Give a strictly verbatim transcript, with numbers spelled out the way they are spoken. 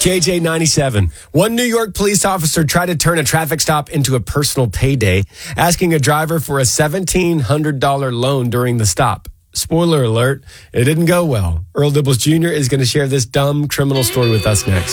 K J ninety-seven. One New York police officer tried to turn a traffic stop into a personal payday, asking a driver for a seventeen hundred dollars loan during the stop. Spoiler alert, it didn't go well. Earl Dibbles Junior is going to share this dumb criminal story with us next.